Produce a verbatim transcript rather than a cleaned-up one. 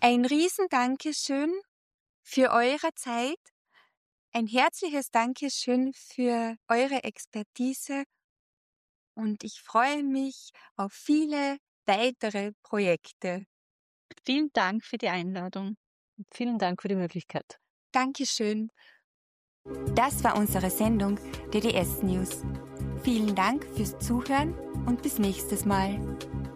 Ein riesen Dankeschön für eure Zeit. Ein herzliches Dankeschön für eure Expertise und ich freue mich auf viele weitere Projekte. Vielen Dank für die Einladung. Vielen Dank für die Möglichkeit. Dankeschön. Das war unsere Sendung D D S News. Vielen Dank fürs Zuhören und bis nächstes Mal.